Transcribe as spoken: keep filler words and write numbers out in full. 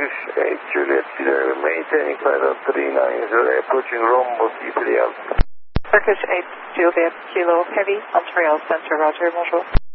Turkish eight Juliet Sierra, maintaining flight of three nine zero, approaching Rombo C three Alpha. Turkish eight Juliet Kilo Heavy, Montreal Center, Roger, bonjour.